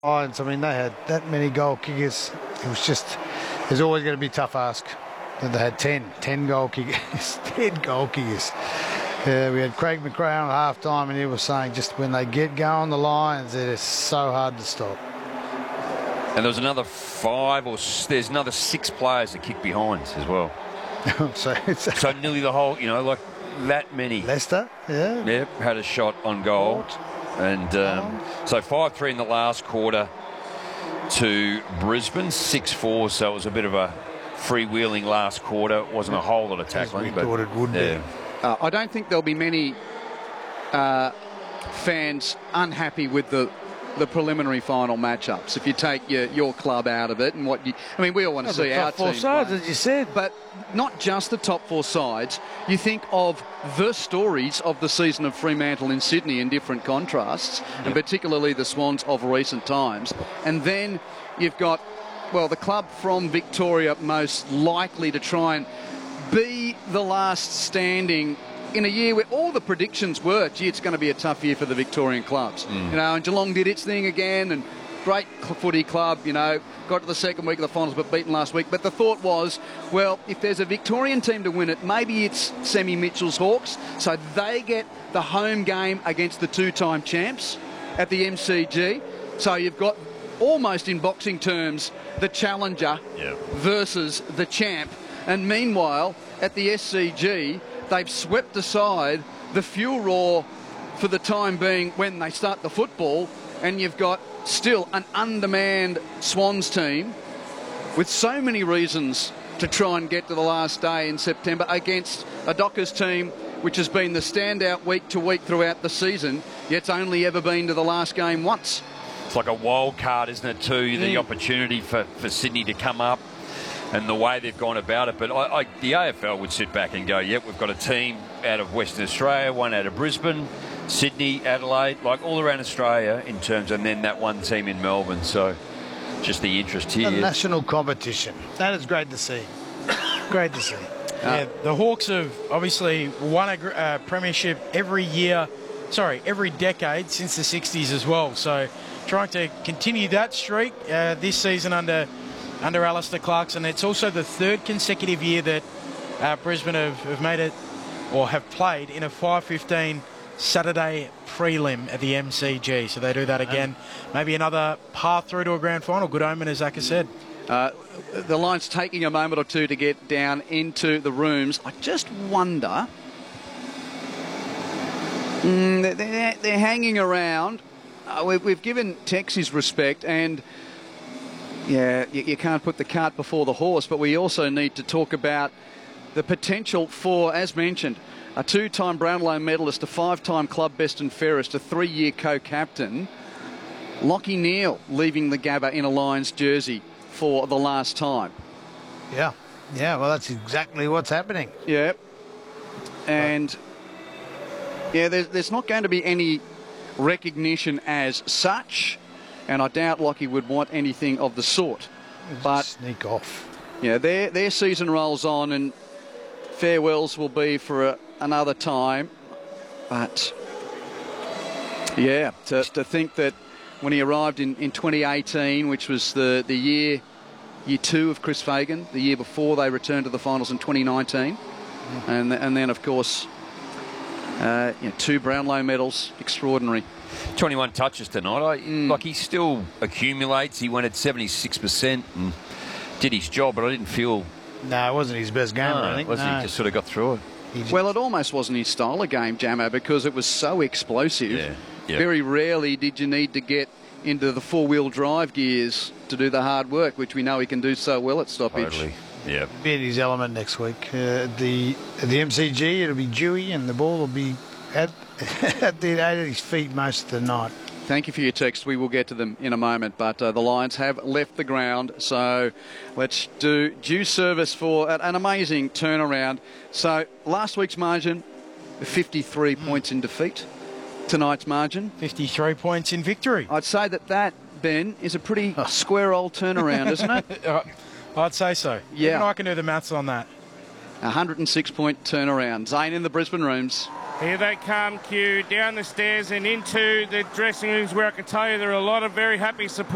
Lions, I mean, they had that many goal kickers. It was just, there's always going to be a tough ask. And they had 10 goal kickers, 10 goal kickers. We had Craig McRae on at half-time, and he was saying just when they get going, the Lions, it is so hard to stop. And there was another there's another 6 players that kicked behind as well. so nearly the whole, like that many. Leicester, yeah. Yep, had a shot on goal. And so 5-3 in the last quarter to Brisbane, 6-4, so it was a bit of a freewheeling last quarter. It wasn't a whole lot of tackling. We thought it would be. I don't think there'll be many fans unhappy with the preliminary final matchups. If you take your club out of it and we all want to see our team. Top 4 sides, as you said. But not just the top 4 sides. You think of the stories of the season of Fremantle in Sydney in different contrasts, and particularly the Swans of recent times. And then you've got, the club from Victoria most likely to try and be the last standing in a year where all the predictions were, it's going to be a tough year for the Victorian clubs. And Geelong did its thing again, and great footy club, got to the second week of the finals but beaten last week. But the thought was, if there's a Victorian team to win it, maybe it's Semi Mitchell's Hawks, so they get the home game against the 2-time champs at the MCG. So you've got almost in boxing terms the challenger versus the champ. And meanwhile, at the SCG, they've swept aside the fuel roar for the time being when they start the football, and you've got still an undermanned Swans team with so many reasons to try and get to the last day in September against a Dockers team which has been the standout week to week throughout the season, yet it's only ever been to the last game once. It's like a wild card, isn't it, too? The opportunity for Sydney to come up and the way they've gone about it. But the AFL would sit back and go, we've got a team out of Western Australia, one out of Brisbane, Sydney, Adelaide, like all around Australia in terms, and then that one team in Melbourne. So just the interest here. The national competition. That is great to see. Great to see. The Hawks have obviously won a premiership every decade since the 60s as well. So trying to continue that streak this season under Alistair Clarkson. It's also the 3rd consecutive year that Brisbane have made it or have played in a 5:15 Saturday prelim at the MCG. So they do that again. Maybe another path through to a grand final. Good omen, as Zach has said. The Lions taking a moment or two to get down into the rooms. I just wonder, they're hanging around. We've given Tex his respect, and you can't put the cart before the horse, but we also need to talk about the potential for, as mentioned, a 2-time Brownlow medalist, a 5-time club best and fairest, a 3-year co-captain, Lachie Neale leaving the Gabba in a Lions jersey for the last time. Yeah, well, that's exactly what's happening. Yeah. And, there's not going to be any recognition as such, and I doubt Lachie would want anything of the sort. But sneak off. Their season rolls on, and farewells will be for another time. But to think that when he arrived in 2018, which was the year 2 of Chris Fagan, the year before they returned to the finals in 2019, and then of course 2 Brownlow medals, extraordinary. 21 touches tonight. He still accumulates. He went at 76% and did his job, but I didn't feel... No, it wasn't his best game, I think. He just sort of got through it. Well, it almost wasn't his style of game, Jamo, because it was so explosive. Yeah. Very rarely did you need to get into the 4-wheel drive gears to do the hard work, which we know he can do so well at stoppage. Totally. Yeah. Be in his element next week. The MCG, it'll be dewy, and the ball will be at his feet most of the night. Thank you for your text. We will get to them in a moment, but the Lions have left the ground, so let's do due service for an amazing turnaround. So last week's margin, 53 points in defeat. Tonight's margin, 53 points in victory. I'd say that, Ben, is a pretty square old turnaround, isn't it? I'd say so. Yeah. Even I can do the maths on that. 106-point turnaround. Zane in the Brisbane rooms. Here they come, Q, down the stairs and into the dressing rooms, where I can tell you there are a lot of very happy supporters.